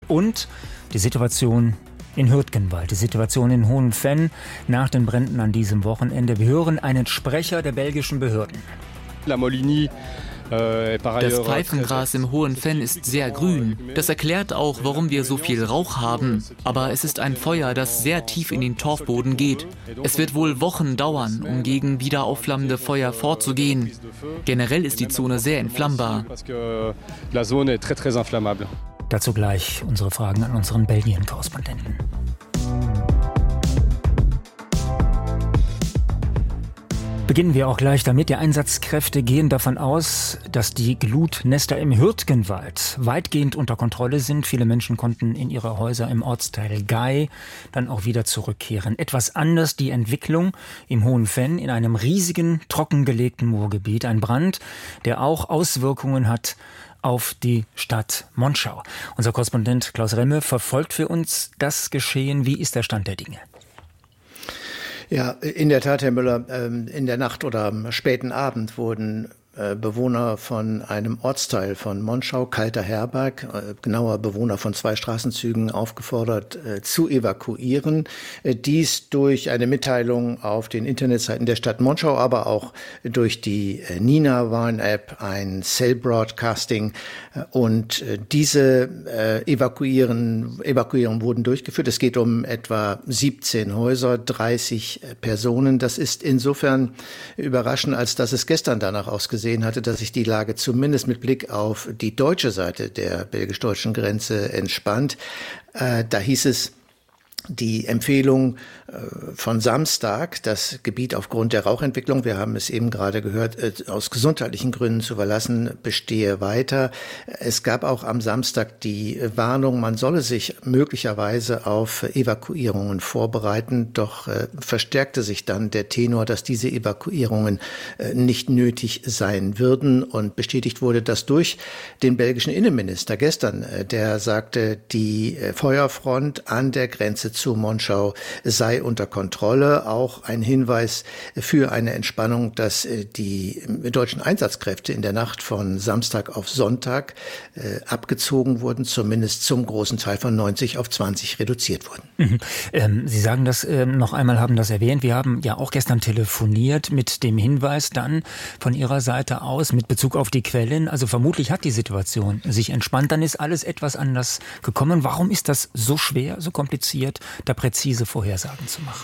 und die Situation in Hürtgenwald, die Situation in Hohenfenn nach den Bränden an diesem Wochenende. Wir hören einen Sprecher der belgischen Behörden. Das Pfeifengras im Hohenfenn ist sehr grün. Das erklärt auch, warum wir so viel Rauch haben. Aber es ist ein Feuer, das sehr tief in den Torfboden geht. Es wird wohl Wochen dauern, um gegen wieder aufflammende Feuer vorzugehen. Generell ist die Zone sehr entflammbar. Dazu gleich unsere Fragen an unseren Belgien-Korrespondenten. Beginnen wir auch gleich damit. Die Einsatzkräfte gehen davon aus, dass die Glutnester im Hürtgenwald weitgehend unter Kontrolle sind. Viele Menschen konnten in ihre Häuser im Ortsteil Gay dann auch wieder zurückkehren. Etwas anders die Entwicklung im Hohenfenn in einem riesigen, trockengelegten Moorgebiet. Ein Brand, der auch Auswirkungen hat auf die Stadt Monschau. Unser Korrespondent Klaus Remme verfolgt für uns das Geschehen. Wie ist der Stand der Dinge? Ja, in der Tat, Herr Müller, in der Nacht oder am späten Abend wurden Bewohner von einem Ortsteil von Monschau, Kalter Herberg, genauer Bewohner von 2 Straßenzügen aufgefordert zu evakuieren. Dies durch eine Mitteilung auf den Internetseiten der Stadt Monschau, aber auch durch die Nina-Warn-App, ein Cell-Broadcasting. Und diese Evakuierungen wurden durchgeführt. Es geht um etwa 17 Häuser, 30 Personen. Das ist insofern überraschend, als dass es gestern danach ausgesehen hatte, dass sich die Lage zumindest mit Blick auf die deutsche Seite der belgisch-deutschen Grenze entspannt. Da hieß es, die Empfehlung von Samstag, das Gebiet aufgrund der Rauchentwicklung, wir haben es eben gerade gehört, aus gesundheitlichen Gründen zu verlassen, bestehe weiter. Es gab auch am Samstag die Warnung, man solle sich möglicherweise auf Evakuierungen vorbereiten, doch verstärkte sich dann der Tenor, dass diese Evakuierungen nicht nötig sein würden, und bestätigt wurde das durch den belgischen Innenminister gestern, der sagte, die Feuerfront an der Grenze zu Monschau sei unter Kontrolle. Auch ein Hinweis für eine Entspannung, dass die deutschen Einsatzkräfte in der Nacht von Samstag auf Sonntag abgezogen wurden, zumindest zum großen Teil von 90 auf 20 reduziert wurden. Sie sagen das noch einmal, haben das erwähnt. Wir haben ja auch gestern telefoniert mit dem Hinweis dann von Ihrer Seite aus mit Bezug auf die Quellen. Also vermutlich hat die Situation sich entspannt. Dann ist alles etwas anders gekommen. Warum ist das so schwer, so kompliziert, da präzise Vorhersagen zu machen?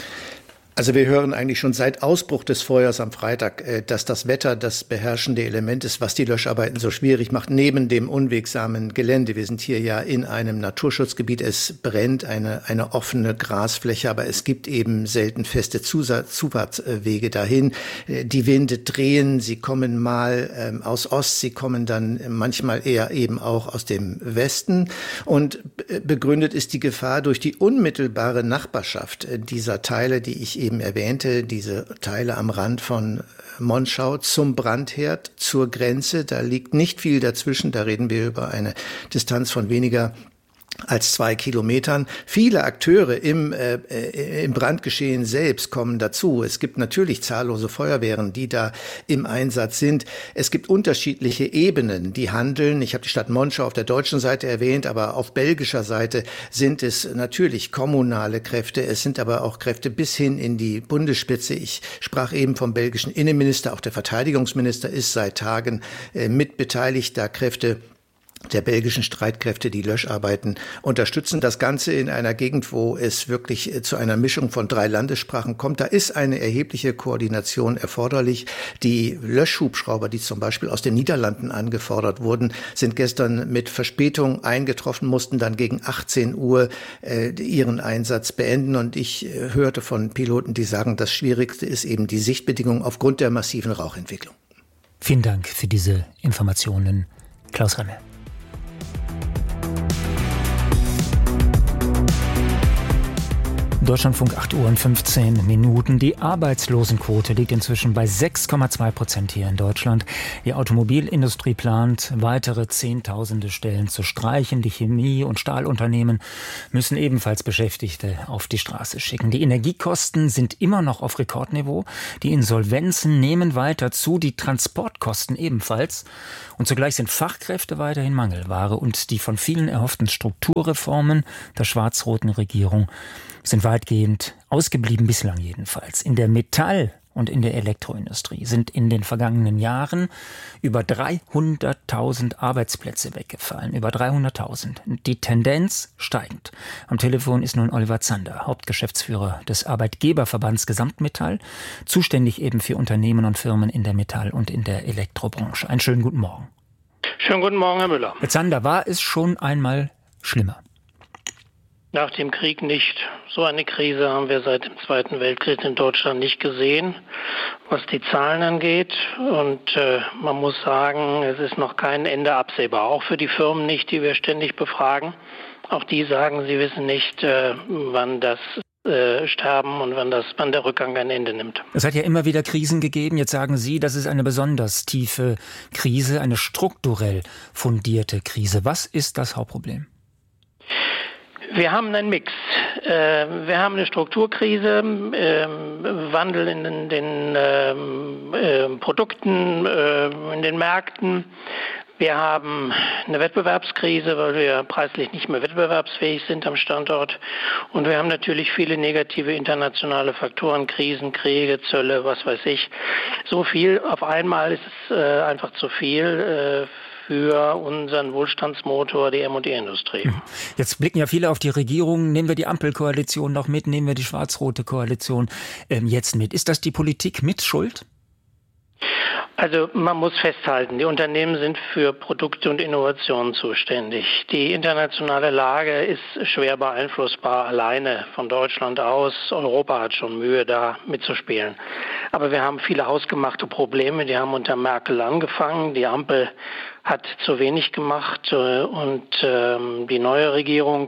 Also wir hören eigentlich schon seit Ausbruch des Feuers am Freitag, dass das Wetter das beherrschende Element ist, was die Löscharbeiten so schwierig macht, neben dem unwegsamen Gelände. Wir sind hier ja in einem Naturschutzgebiet. Es brennt eine offene Grasfläche, aber es gibt eben selten feste Zufahrtswege dahin. Die Winde drehen, sie kommen mal aus Ost, sie kommen dann manchmal eher eben auch aus dem Westen. Und begründet ist die Gefahr durch die unmittelbare Nachbarschaft dieser Teile, die ich eben erwähnte, diese Teile am Rand von Monschau zum Brandherd, zur Grenze. Da liegt nicht viel dazwischen. Da reden wir über eine Distanz von weniger als 2 Kilometern. Viele Akteure im Brandgeschehen selbst kommen dazu. Es gibt natürlich zahllose Feuerwehren, die da im Einsatz sind. Es gibt unterschiedliche Ebenen, die handeln. Ich habe die Stadt Monschau auf der deutschen Seite erwähnt, aber auf belgischer Seite sind es natürlich kommunale Kräfte. Es sind aber auch Kräfte bis hin in die Bundesspitze. Ich sprach eben vom belgischen Innenminister. Auch der Verteidigungsminister ist seit Tagen mitbeteiligt, da Kräfte der belgischen Streitkräfte die Löscharbeiten unterstützen. Das Ganze in einer Gegend, wo es wirklich zu einer Mischung von 3 Landessprachen kommt. Da ist eine erhebliche Koordination erforderlich. Die Löschhubschrauber, die zum Beispiel aus den Niederlanden angefordert wurden, sind gestern mit Verspätung eingetroffen, mussten dann gegen 18 Uhr ihren Einsatz beenden. Und ich hörte von Piloten, die sagen, das Schwierigste ist eben die Sichtbedingung aufgrund der massiven Rauchentwicklung. Vielen Dank für diese Informationen, Klaus Remme. Deutschlandfunk 8:15 Uhr. Die Arbeitslosenquote liegt inzwischen bei 6,2% hier in Deutschland. Die Automobilindustrie plant, weitere Zehntausende Stellen zu streichen. Die Chemie- und Stahlunternehmen müssen ebenfalls Beschäftigte auf die Straße schicken. Die Energiekosten sind immer noch auf Rekordniveau. Die Insolvenzen nehmen weiter zu, die Transportkosten ebenfalls. Und zugleich sind Fachkräfte weiterhin Mangelware. Und die von vielen erhofften Strukturreformen der schwarz-roten Regierung sind weitgehend ausgeblieben, bislang jedenfalls. In der Metall- und in der Elektroindustrie sind in den vergangenen Jahren über 300.000 Arbeitsplätze weggefallen. Über 300.000. Die Tendenz steigend. Am Telefon ist nun Oliver Zander, Hauptgeschäftsführer des Arbeitgeberverbands Gesamtmetall, zuständig eben für Unternehmen und Firmen in der Metall- und in der Elektrobranche. Einen schönen guten Morgen. Schönen guten Morgen, Herr Müller. Herr Zander, war es schon einmal schlimmer? Nach dem Krieg nicht. So eine Krise haben wir seit dem Zweiten Weltkrieg in Deutschland nicht gesehen, was die Zahlen angeht. Und man muss sagen, es ist noch kein Ende absehbar. Auch für die Firmen nicht, die wir ständig befragen. Auch die sagen, sie wissen nicht, wann das Sterben und wann der Rückgang ein Ende nimmt. Es hat ja immer wieder Krisen gegeben. Jetzt sagen Sie, das ist eine besonders tiefe Krise, eine strukturell fundierte Krise. Was ist das Hauptproblem? Wir haben einen Mix. Wir haben eine Strukturkrise, Wandel in den Produkten, in den Märkten. Wir haben eine Wettbewerbskrise, weil wir preislich nicht mehr wettbewerbsfähig sind am Standort. Und wir haben natürlich viele negative internationale Faktoren, Krisen, Kriege, Zölle, was weiß ich. So viel auf einmal ist es einfach zu viel für unseren Wohlstandsmotor, die M&E-Industrie. Jetzt blicken ja viele auf die Regierung. Nehmen wir die Ampelkoalition noch mit, nehmen wir die schwarz-rote Koalition jetzt mit. Ist das die Politik mit Schuld? Also man muss festhalten, die Unternehmen sind für Produkte und Innovationen zuständig. Die internationale Lage ist schwer beeinflussbar alleine von Deutschland aus. Europa hat schon Mühe, da mitzuspielen. Aber wir haben viele hausgemachte Probleme, die haben unter Merkel angefangen. Die Ampel hat zu wenig gemacht und die neue Regierung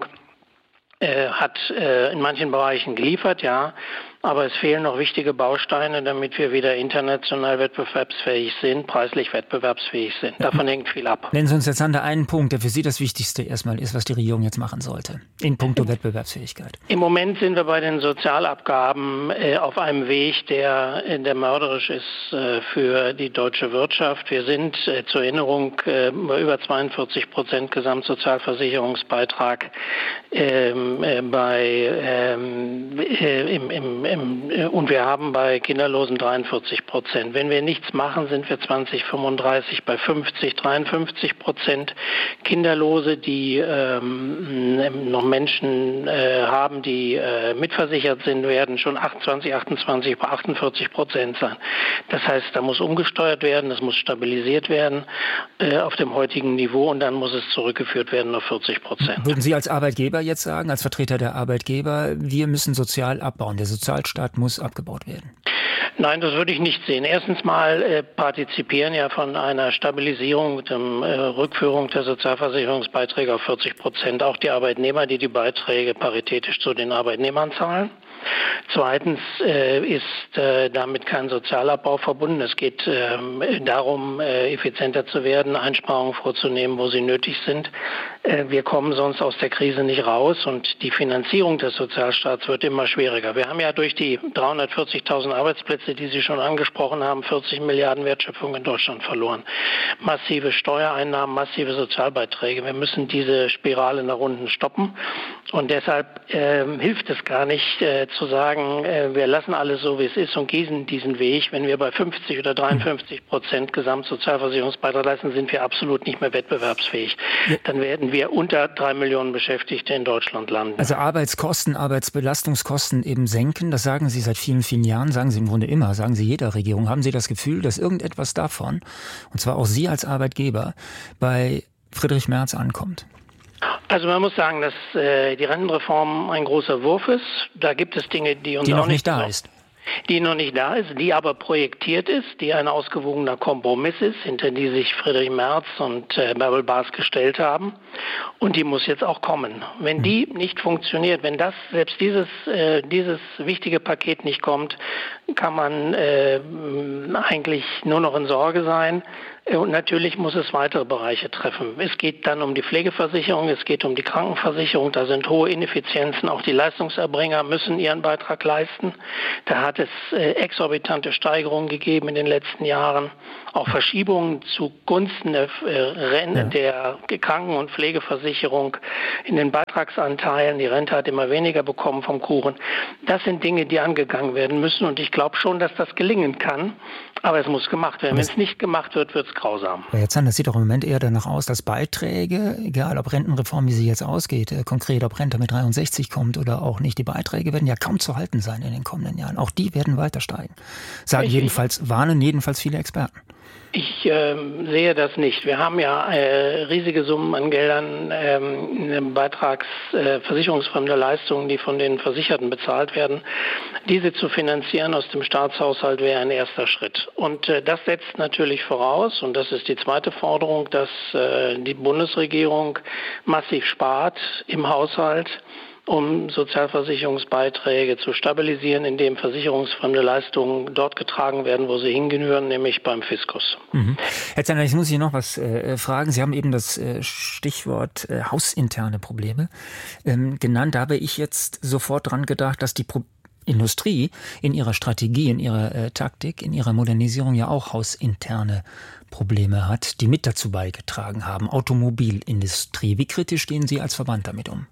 hat in manchen Bereichen geliefert, ja. Aber es fehlen noch wichtige Bausteine, damit wir wieder international wettbewerbsfähig sind, preislich wettbewerbsfähig sind. Davon hängt viel ab. Nennen Sie uns jetzt, Sander, einen Punkt, der für Sie das Wichtigste erstmal ist, was die Regierung jetzt machen sollte, in puncto Wettbewerbsfähigkeit. Im Moment sind wir bei den Sozialabgaben auf einem Weg, der mörderisch ist für die deutsche Wirtschaft. Wir sind zur Erinnerung bei über 42% Gesamtsozialversicherungsbeitrag und wir haben bei Kinderlosen 43%. Wenn wir nichts machen, sind wir 2035 bei 53% Kinderlose, die noch Menschen haben, die mitversichert sind, werden schon 2028 bei 48% sein. Das heißt, da muss umgesteuert werden, das muss stabilisiert werden auf dem heutigen Niveau und dann muss es zurückgeführt werden auf 40%. Würden Sie als Arbeitgeber jetzt sagen, als Vertreter der Arbeitgeber, wir müssen sozial abbauen, der Sozialstaat muss abgebaut werden? Nein, das würde ich nicht sehen. Erstens mal partizipieren ja von einer Stabilisierung mit der Rückführung der Sozialversicherungsbeiträge auf 40% auch die Arbeitnehmer, die die Beiträge paritätisch zu den Arbeitnehmern zahlen. Zweitens ist damit kein Sozialabbau verbunden. Es geht darum, effizienter zu werden, Einsparungen vorzunehmen, wo sie nötig sind. Wir kommen sonst aus der Krise nicht raus und die Finanzierung des Sozialstaats wird immer schwieriger. Wir haben ja durch die 340.000 Arbeitsplätze, die Sie schon angesprochen haben, 40 Milliarden Wertschöpfung in Deutschland verloren. Massive Steuereinnahmen, massive Sozialbeiträge. Wir müssen diese Spirale nach unten stoppen und deshalb hilft es gar nicht zu sagen, wir lassen alles so, wie es ist und gehen diesen Weg. Wenn wir bei 50 oder 53% Gesamtsozialversicherungsbeitrag leisten, sind wir absolut nicht mehr wettbewerbsfähig. Dann werden wir unter 3 Millionen Beschäftigte in Deutschland landen. Also Arbeitskosten, Arbeitsbelastungskosten eben senken, das sagen Sie seit vielen, vielen Jahren, sagen Sie im Grunde immer, sagen Sie jeder Regierung. Haben Sie das Gefühl, dass irgendetwas davon, und zwar auch Sie als Arbeitgeber, bei Friedrich Merz ankommt? Also man muss sagen, dass die Rentenreform ein großer Wurf ist. Da gibt es Dinge, die uns die auch noch nicht da ist. Die noch nicht da ist, die aber projektiert ist, die ein ausgewogener Kompromiss ist, hinter die sich Friedrich Merz und Bärbel Bas gestellt haben. Und die muss jetzt auch kommen. Wenn die nicht funktioniert, wenn selbst dieses wichtige Paket nicht kommt, kann man eigentlich nur noch in Sorge sein. Und natürlich muss es weitere Bereiche treffen. Es geht dann um die Pflegeversicherung, es geht um die Krankenversicherung. Da sind hohe Ineffizienzen. Auch die Leistungserbringer müssen ihren Beitrag leisten. Da hat es exorbitante Steigerungen gegeben in den letzten Jahren. Auch Verschiebungen zugunsten der Kranken- und Pflegeversicherung in den Beitragsanteilen. Die Rente hat immer weniger bekommen vom Kuchen. Das sind Dinge, die angegangen werden müssen. Und ich glaube schon, dass das gelingen kann. Aber es muss gemacht werden. Wenn es nicht gemacht wird, wird es grausam. Herr Zander, das sieht doch im Moment eher danach aus, dass Beiträge, egal ob Rentenreform, wie sie jetzt ausgeht, konkret ob Rente mit 63 kommt oder auch nicht, die Beiträge werden ja kaum zu halten sein in den kommenden Jahren. Auch die werden weiter steigen. Warnen jedenfalls viele Experten. Ich sehe das nicht. Wir haben ja riesige Summen an Geldern, versicherungsfremde Leistungen, die von den Versicherten bezahlt werden. Diese zu finanzieren aus dem Staatshaushalt wäre ein erster Schritt. Und das setzt natürlich voraus, und das ist die zweite Forderung, dass die Bundesregierung massiv spart im Haushalt, um Sozialversicherungsbeiträge zu stabilisieren, indem versicherungsfremde Leistungen dort getragen werden, wo sie hingehören, nämlich beim Fiskus. Herr Zander, ich muss Sie noch was fragen. Sie haben eben das Stichwort hausinterne Probleme genannt. Da habe ich jetzt sofort dran gedacht, dass die Industrie in ihrer Strategie, in ihrer Taktik, in ihrer Modernisierung ja auch hausinterne Probleme hat, die mit dazu beigetragen haben. Automobilindustrie. Wie kritisch gehen Sie als Verband damit um?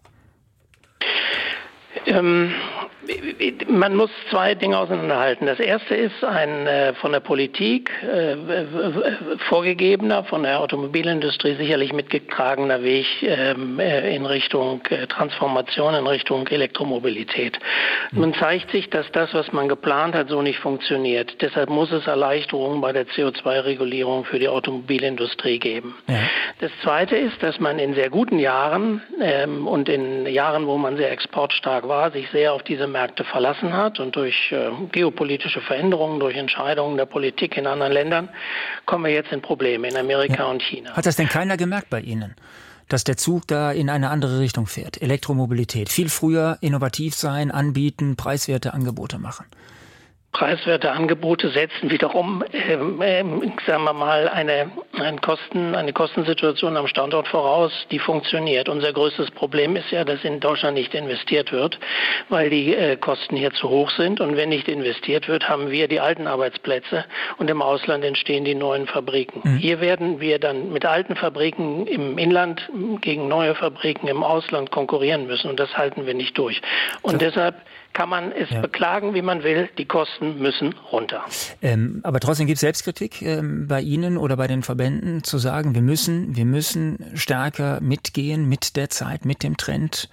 Man muss zwei Dinge auseinanderhalten. Das erste ist ein von der Politik vorgegebener, von der Automobilindustrie sicherlich mitgetragener Weg in Richtung Transformation, in Richtung Elektromobilität. Man zeigt sich, dass das, was man geplant hat, so nicht funktioniert. Deshalb muss es Erleichterungen bei der CO2-Regulierung für die Automobilindustrie geben. Ja. Das zweite ist, dass man in sehr guten Jahren und in Jahren, wo man sehr exportstark war, sich sehr auf diese Märkte verlassen hat, und durch geopolitische Veränderungen, durch Entscheidungen der Politik in anderen Ländern kommen wir jetzt in Probleme in Amerika und China. Hat das denn keiner gemerkt bei Ihnen, dass der Zug da in eine andere Richtung fährt? Elektromobilität, viel früher innovativ sein, anbieten, preiswerte Angebote machen. Preiswerte Angebote setzen wiederum, sagen wir mal, eine Kostensituation am Standort voraus, die funktioniert. Unser größtes Problem ist ja, dass in Deutschland nicht investiert wird, weil die Kosten hier zu hoch sind. Und wenn nicht investiert wird, haben wir die alten Arbeitsplätze und im Ausland entstehen die neuen Fabriken. Hier werden wir dann mit alten Fabriken im Inland gegen neue Fabriken im Ausland konkurrieren müssen, und das halten wir nicht durch. Und deshalb kann man es beklagen, wie man will, die Kosten müssen runter. Aber trotzdem gibt es Selbstkritik bei Ihnen oder bei den Verbänden, zu sagen, wir müssen stärker mitgehen mit der Zeit, mit dem Trend?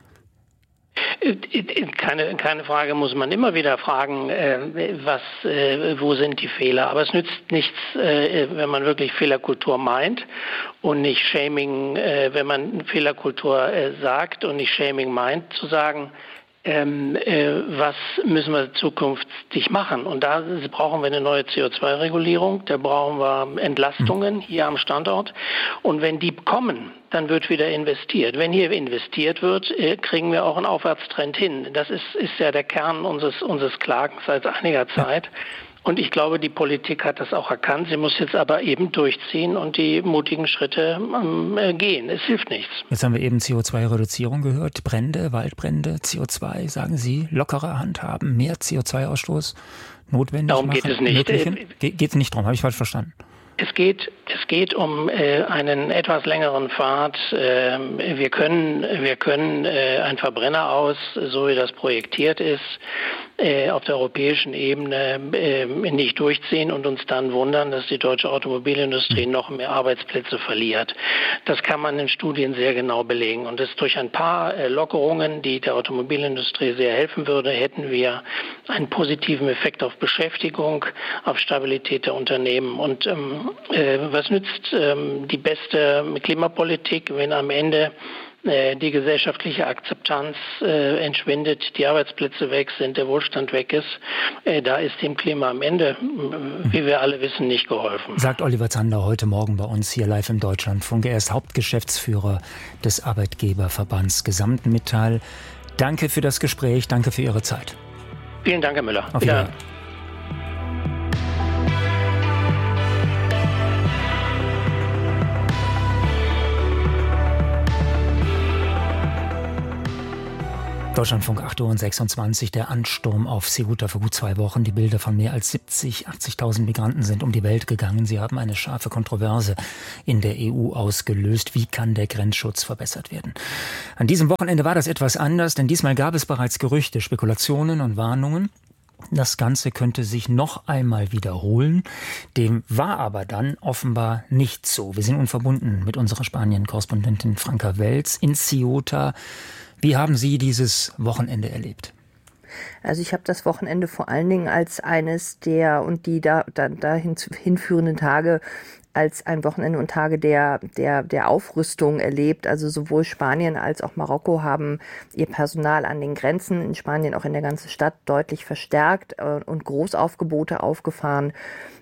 Keine Frage, muss man immer wieder fragen, wo sind die Fehler. Aber es nützt nichts, wenn man wirklich Fehlerkultur meint und nicht Shaming, wenn man Fehlerkultur sagt und nicht Shaming meint, zu sagen, was müssen wir zukünftig machen? Und da brauchen wir eine neue CO2-Regulierung, da brauchen wir Entlastungen hier am Standort. Und wenn die kommen, dann wird wieder investiert. Wenn hier investiert wird, kriegen wir auch einen Aufwärtstrend hin. Das ist ja der Kern unseres Klagens seit einiger Zeit. Und ich glaube, die Politik hat das auch erkannt. Sie muss jetzt aber eben durchziehen und die mutigen Schritte gehen. Es hilft nichts. Jetzt haben wir eben CO2-Reduzierung gehört. Brände, Waldbrände, CO2, sagen Sie, lockere Handhaben, mehr CO2-Ausstoß notwendig darum machen? Darum geht es nicht. Geht es nicht darum, habe ich falsch verstanden? Es geht um einen etwas längeren Pfad. Wir können ein Verbrenner aus, so wie das projektiert ist, auf der europäischen Ebene nicht durchziehen und uns dann wundern, dass die deutsche Automobilindustrie noch mehr Arbeitsplätze verliert. Das kann man in Studien sehr genau belegen. Und das durch ein paar Lockerungen, die der Automobilindustrie sehr helfen würde, hätten wir einen positiven Effekt auf Beschäftigung, auf Stabilität der Unternehmen. Und was nützt die beste Klimapolitik, wenn am Ende die gesellschaftliche Akzeptanz entschwindet, die Arbeitsplätze weg sind, der Wohlstand weg ist. Da ist dem Klima am Ende, wie wir alle wissen, nicht geholfen. Sagt Oliver Zander heute Morgen bei uns hier live im Deutschlandfunk. Er ist Hauptgeschäftsführer des Arbeitgeberverbands Gesamtmetall. Danke für das Gespräch, danke für Ihre Zeit. Vielen Dank, Herr Müller. Auf Wiedersehen. Deutschlandfunk 8:26 Uhr, der Ansturm auf Ceuta vor gut 2 Wochen. Die Bilder von mehr als 80.000 Migranten sind um die Welt gegangen. Sie haben eine scharfe Kontroverse in der EU ausgelöst. Wie kann der Grenzschutz verbessert werden? An diesem Wochenende war das etwas anders, denn diesmal gab es bereits Gerüchte, Spekulationen und Warnungen. Das Ganze könnte sich noch einmal wiederholen. Dem war aber dann offenbar nicht so. Wir sind nun verbunden mit unserer Spanien-Korrespondentin Franka Welz in Ceuta. Wie haben Sie dieses Wochenende erlebt? Also ich habe das Wochenende vor allen Dingen als eines der und die dahin hinführenden Tage als ein Wochenende und Tage der Aufrüstung erlebt. Also sowohl Spanien als auch Marokko haben ihr Personal an den Grenzen, in Spanien auch in der ganzen Stadt, deutlich verstärkt und Großaufgebote aufgefahren.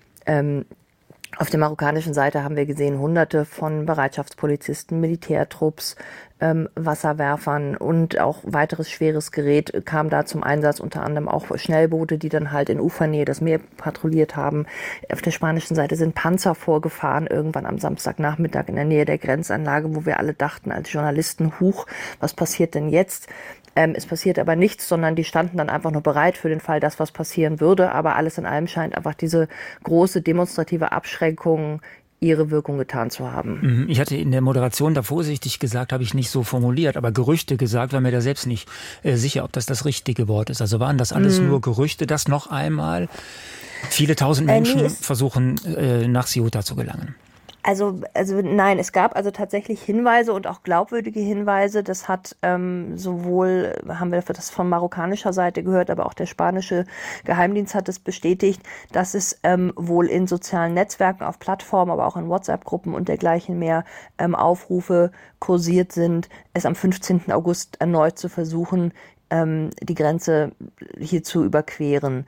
Auf der marokkanischen Seite haben wir gesehen, Hunderte von Bereitschaftspolizisten, Militärtrupps, Wasserwerfern und auch weiteres schweres Gerät kam da zum Einsatz, unter anderem auch Schnellboote, die dann halt in Ufernähe das Meer patrouilliert haben. Auf der spanischen Seite sind Panzer vorgefahren, irgendwann am Samstagnachmittag in der Nähe der Grenzanlage, wo wir alle dachten als Journalisten, huch, was passiert denn jetzt? Es passiert aber nichts, sondern die standen dann einfach nur bereit für den Fall, dass was passieren würde. Aber alles in allem scheint einfach diese große demonstrative Abschreckung ihre Wirkung getan zu haben. Ich hatte in der Moderation da vorsichtig gesagt, habe ich nicht so formuliert, aber Gerüchte gesagt, war mir da selbst nicht sicher, ob das richtige Wort ist. Also waren das alles nur Gerüchte, dass noch einmal viele tausend Menschen versuchen, nach Ceuta zu gelangen? Also nein, es gab also tatsächlich Hinweise und auch glaubwürdige Hinweise. Das hat sowohl, haben wir das von marokkanischer Seite gehört, aber auch der spanische Geheimdienst hat es bestätigt, dass es wohl in sozialen Netzwerken, auf Plattformen, aber auch in WhatsApp-Gruppen und dergleichen mehr Aufrufe kursiert sind, es am 15. August erneut zu versuchen, die Grenze hier zu überqueren.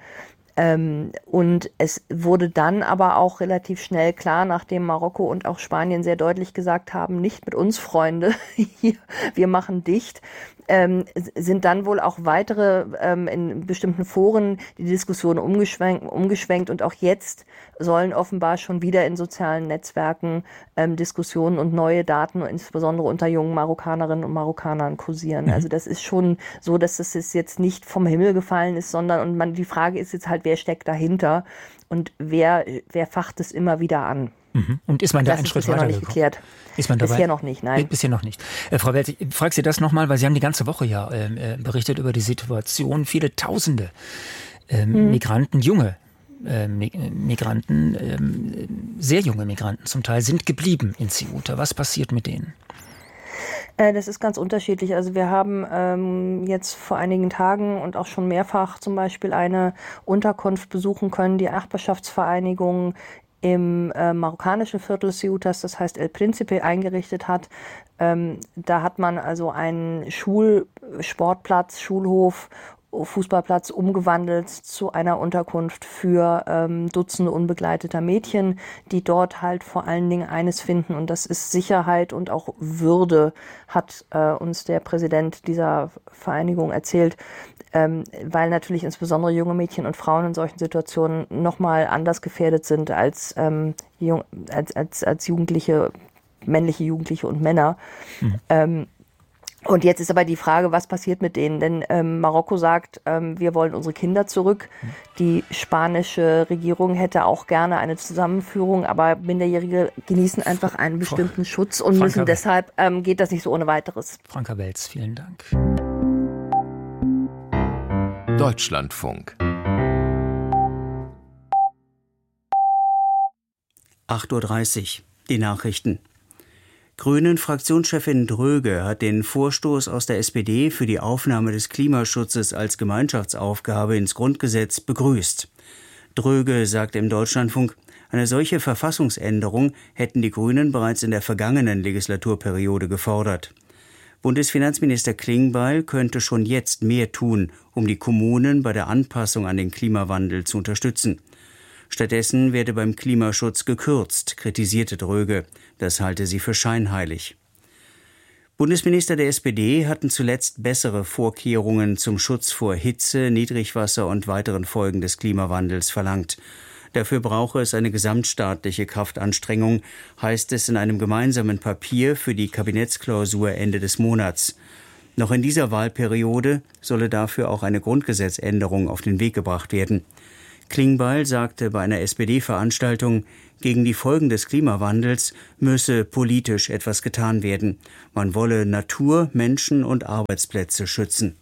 Und es wurde dann aber auch relativ schnell klar, nachdem Marokko und auch Spanien sehr deutlich gesagt haben, nicht mit uns, Freunde, wir machen dicht, sind dann wohl auch weitere in bestimmten Foren die Diskussion umgeschwenkt und auch jetzt sollen offenbar schon wieder in sozialen Netzwerken Diskussionen und neue Daten, insbesondere unter jungen Marokkanerinnen und Marokkanern, kursieren. Also das ist schon so, dass das jetzt nicht vom Himmel gefallen ist, sondern die Frage ist jetzt halt, wer steckt dahinter und wer facht es immer wieder an. Und ist man da einen Schritt weiter gekommen? Geklärt. Ist man dabei? Bisher noch nicht, nein. Bisher noch nicht. Frau Welz, ich frage Sie das nochmal, weil Sie haben die ganze Woche ja berichtet über die Situation. Viele Tausende Migranten, junge Migranten, sehr junge Migranten zum Teil, sind geblieben in Ceuta. Was passiert mit denen? Das ist ganz unterschiedlich. Also wir haben jetzt vor einigen Tagen und auch schon mehrfach zum Beispiel eine Unterkunft besuchen können, die Nachbarschaftsvereinigung im marokkanischen Viertel Ceutas, das heißt El Príncipe, eingerichtet hat. Da hat man also einen Sportplatz, Schulhof, Fußballplatz umgewandelt zu einer Unterkunft für Dutzende unbegleiteter Mädchen, die dort halt vor allen Dingen eines finden, und das ist Sicherheit und auch Würde, hat uns der Präsident dieser Vereinigung erzählt, weil natürlich insbesondere junge Mädchen und Frauen in solchen Situationen nochmal anders gefährdet sind als Jugendliche, männliche Jugendliche und Männer. Und jetzt ist aber die Frage, was passiert mit denen? Denn Marokko sagt, wir wollen unsere Kinder zurück. Die spanische Regierung hätte auch gerne eine Zusammenführung, aber Minderjährige genießen einfach einen bestimmten Schutz und müssen deshalb, geht das nicht so ohne weiteres. Franka Welz, vielen Dank. Deutschlandfunk 8:30 Uhr, die Nachrichten. Grünen-Fraktionschefin Dröge hat den Vorstoß aus der SPD für die Aufnahme des Klimaschutzes als Gemeinschaftsaufgabe ins Grundgesetz begrüßt. Dröge sagte im Deutschlandfunk, eine solche Verfassungsänderung hätten die Grünen bereits in der vergangenen Legislaturperiode gefordert. Bundesfinanzminister Klingbeil könnte schon jetzt mehr tun, um die Kommunen bei der Anpassung an den Klimawandel zu unterstützen. Stattdessen werde beim Klimaschutz gekürzt, kritisierte Dröge. Das halte sie für scheinheilig. Bundesminister der SPD hatten zuletzt bessere Vorkehrungen zum Schutz vor Hitze, Niedrigwasser und weiteren Folgen des Klimawandels verlangt. Dafür brauche es eine gesamtstaatliche Kraftanstrengung, heißt es in einem gemeinsamen Papier für die Kabinettsklausur Ende des Monats. Noch in dieser Wahlperiode solle dafür auch eine Grundgesetzänderung auf den Weg gebracht werden. Klingbeil sagte bei einer SPD-Veranstaltung, gegen die Folgen des Klimawandels müsse politisch etwas getan werden. Man wolle Natur, Menschen und Arbeitsplätze schützen.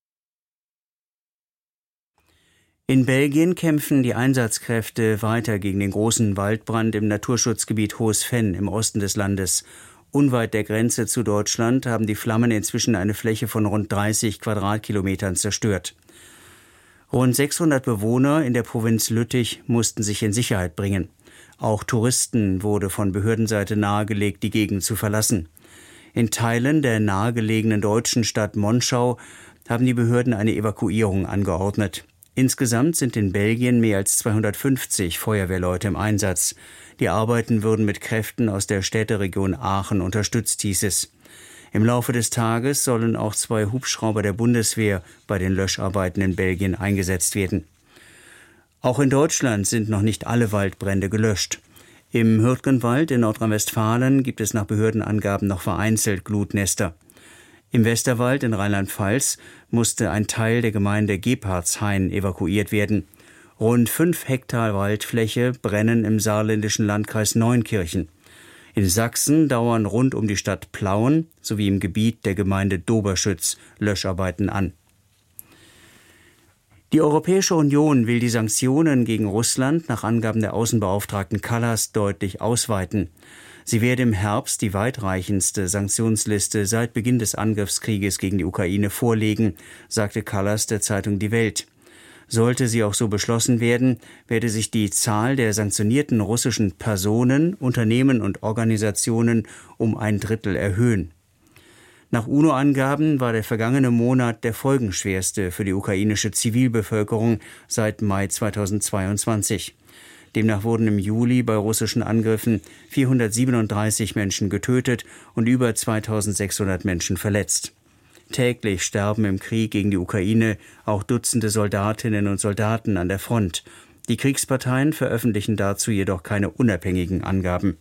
In Belgien kämpfen die Einsatzkräfte weiter gegen den großen Waldbrand im Naturschutzgebiet Hohes Venn im Osten des Landes. Unweit der Grenze zu Deutschland haben die Flammen inzwischen eine Fläche von rund 30 Quadratkilometern zerstört. Rund 600 Bewohner in der Provinz Lüttich mussten sich in Sicherheit bringen. Auch Touristen wurde von Behördenseite nahegelegt, die Gegend zu verlassen. In Teilen der nahegelegenen deutschen Stadt Monschau haben die Behörden eine Evakuierung angeordnet. Insgesamt sind in Belgien mehr als 250 Feuerwehrleute im Einsatz. Die Arbeiten würden mit Kräften aus der Städteregion Aachen unterstützt, hieß es. Im Laufe des Tages sollen auch 2 Hubschrauber der Bundeswehr bei den Löscharbeiten in Belgien eingesetzt werden. Auch in Deutschland sind noch nicht alle Waldbrände gelöscht. Im Hürtgenwald in Nordrhein-Westfalen gibt es nach Behördenangaben noch vereinzelt Glutnester. Im Westerwald in Rheinland-Pfalz musste ein Teil der Gemeinde Gebhardshain evakuiert werden. Rund 5 Hektar Waldfläche brennen im saarländischen Landkreis Neunkirchen. In Sachsen dauern rund um die Stadt Plauen sowie im Gebiet der Gemeinde Doberschütz Löscharbeiten an. Die Europäische Union will die Sanktionen gegen Russland nach Angaben der Außenbeauftragten Kallas deutlich ausweiten. Sie werde im Herbst die weitreichendste Sanktionsliste seit Beginn des Angriffskrieges gegen die Ukraine vorlegen, sagte Kallas der Zeitung Die Welt. Sollte sie auch so beschlossen werden, werde sich die Zahl der sanktionierten russischen Personen, Unternehmen und Organisationen um 1/3 erhöhen. Nach UNO-Angaben war der vergangene Monat der folgenschwerste für die ukrainische Zivilbevölkerung seit Mai 2022. Demnach wurden im Juli bei russischen Angriffen 437 Menschen getötet und über 2600 Menschen verletzt. Täglich sterben im Krieg gegen die Ukraine auch Dutzende Soldatinnen und Soldaten an der Front. Die Kriegsparteien veröffentlichen dazu jedoch keine unabhängigen Angaben.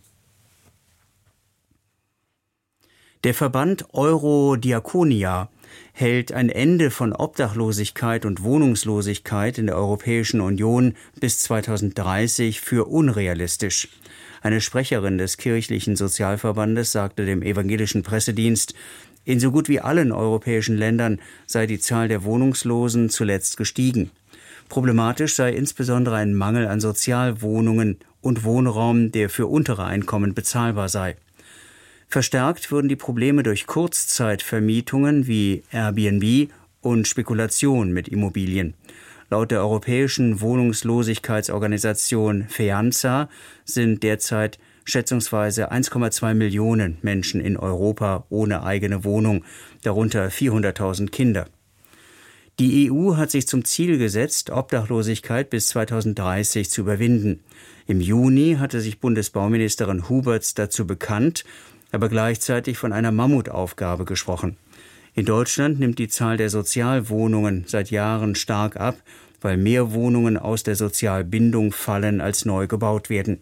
Der Verband Eurodiakonia hält ein Ende von Obdachlosigkeit und Wohnungslosigkeit in der Europäischen Union bis 2030 für unrealistisch. Eine Sprecherin des kirchlichen Sozialverbandes sagte dem evangelischen Pressedienst, in so gut wie allen europäischen Ländern sei die Zahl der Wohnungslosen zuletzt gestiegen. Problematisch sei insbesondere ein Mangel an Sozialwohnungen und Wohnraum, der für untere Einkommen bezahlbar sei. Verstärkt würden die Probleme durch Kurzzeitvermietungen wie Airbnb und Spekulation mit Immobilien. Laut der europäischen Wohnungslosigkeitsorganisation FEANZA sind derzeit schätzungsweise 1,2 Millionen Menschen in Europa ohne eigene Wohnung, darunter 400.000 Kinder. Die EU hat sich zum Ziel gesetzt, Obdachlosigkeit bis 2030 zu überwinden. Im Juni hatte sich Bundesbauministerin Huberts dazu bekannt, aber gleichzeitig von einer Mammutaufgabe gesprochen. In Deutschland nimmt die Zahl der Sozialwohnungen seit Jahren stark ab, weil mehr Wohnungen aus der Sozialbindung fallen, als neu gebaut werden.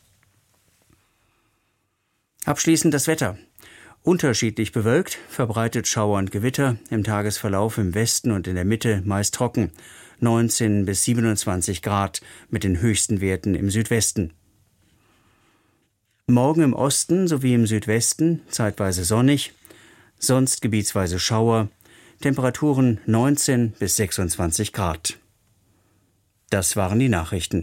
Abschließend das Wetter. Unterschiedlich bewölkt, verbreitet Schauer und Gewitter, im Tagesverlauf im Westen und in der Mitte meist trocken, 19 bis 27 Grad mit den höchsten Werten im Südwesten. Morgen im Osten sowie im Südwesten zeitweise sonnig, sonst gebietsweise Schauer, Temperaturen 19 bis 26 Grad. Das waren die Nachrichten.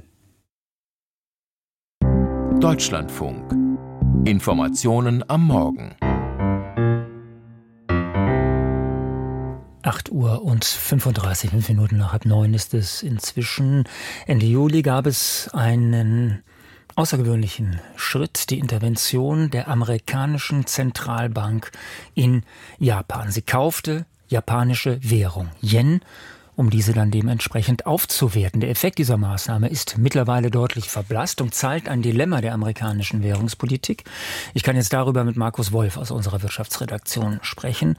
Deutschlandfunk. Informationen am Morgen. 8 Uhr und 35 Minuten nach 8:30 ist es inzwischen. Ende Juli gab es einen außergewöhnlichen Schritt die Intervention der amerikanischen Zentralbank in Japan. Sie kaufte japanische Währung, Yen, um diese dann dementsprechend aufzuwerten. Der Effekt dieser Maßnahme ist mittlerweile deutlich verblasst und zeigt ein Dilemma der amerikanischen Währungspolitik. Ich kann jetzt darüber mit Markus Wolf aus unserer Wirtschaftsredaktion sprechen.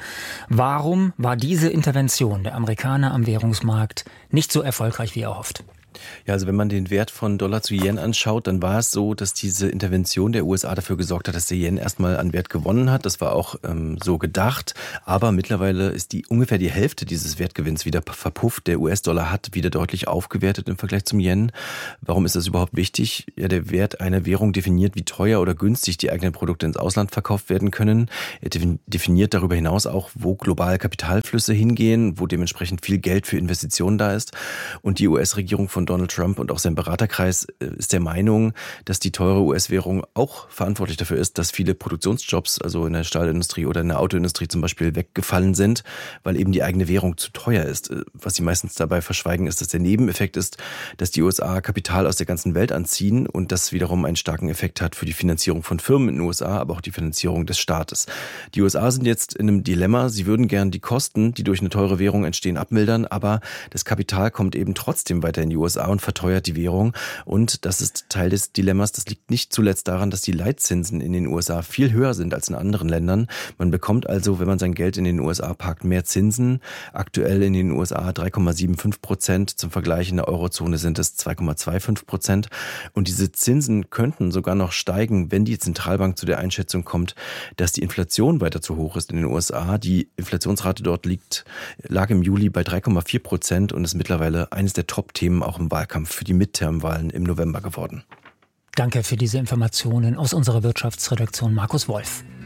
Warum war diese Intervention der Amerikaner am Währungsmarkt nicht so erfolgreich wie erhofft? Ja, also wenn man den Wert von Dollar zu Yen anschaut, dann war es so, dass diese Intervention der USA dafür gesorgt hat, dass der Yen erstmal an Wert gewonnen hat. Das war auch so gedacht. Aber mittlerweile ist ungefähr die Hälfte dieses Wertgewinns wieder verpufft. Der US-Dollar hat wieder deutlich aufgewertet im Vergleich zum Yen. Warum ist das überhaupt wichtig? Ja, der Wert einer Währung definiert, wie teuer oder günstig die eigenen Produkte ins Ausland verkauft werden können. Er definiert darüber hinaus auch, wo global Kapitalflüsse hingehen, wo dementsprechend viel Geld für Investitionen da ist. Und die US-Regierung von Donald Trump und auch sein Beraterkreis ist der Meinung, dass die teure US-Währung auch verantwortlich dafür ist, dass viele Produktionsjobs, also in der Stahlindustrie oder in der Autoindustrie zum Beispiel, weggefallen sind, weil eben die eigene Währung zu teuer ist. Was sie meistens dabei verschweigen, ist, dass der Nebeneffekt ist, dass die USA Kapital aus der ganzen Welt anziehen und das wiederum einen starken Effekt hat für die Finanzierung von Firmen in den USA, aber auch die Finanzierung des Staates. Die USA sind jetzt in einem Dilemma. Sie würden gern die Kosten, die durch eine teure Währung entstehen, abmildern, aber das Kapital kommt eben trotzdem weiter in die USA und verteuert die Währung. Und das ist Teil des Dilemmas. Das liegt nicht zuletzt daran, dass die Leitzinsen in den USA viel höher sind als in anderen Ländern. Man bekommt also, wenn man sein Geld in den USA parkt, mehr Zinsen. Aktuell in den USA 3,75%. Zum Vergleich in der Eurozone sind es 2,25%. Und diese Zinsen könnten sogar noch steigen, wenn die Zentralbank zu der Einschätzung kommt, dass die Inflation weiter zu hoch ist in den USA. Die Inflationsrate dort lag im Juli bei 3,4% und ist mittlerweile eines der Top-Themen auch im Wahlkampf für die Midterm-Wahlen im November geworden. Danke für diese Informationen aus unserer Wirtschaftsredaktion, Markus Wolf.